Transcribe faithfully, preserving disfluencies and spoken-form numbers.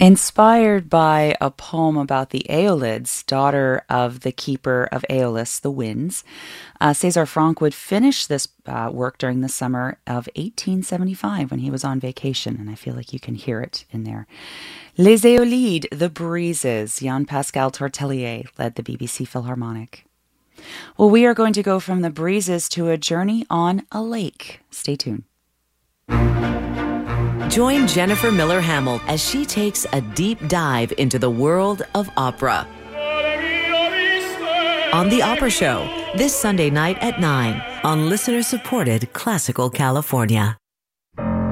Inspired by a poem about the Aeolids, daughter of the keeper of Aeolus, the winds, uh, César Franck would finish this uh, work during the summer of eighteen seventy-five when he was on vacation, and I feel like you can hear it in there. Les Aeolides, the breezes. Jean-Pascal Tortelier led the B B C Philharmonic. Well, we are going to go from the breezes to a journey on a lake. Stay tuned. Join Jennifer Miller Hamill as she takes a deep dive into the world of opera. On The Opera Show, this Sunday night at nine on listener-supported Classical California.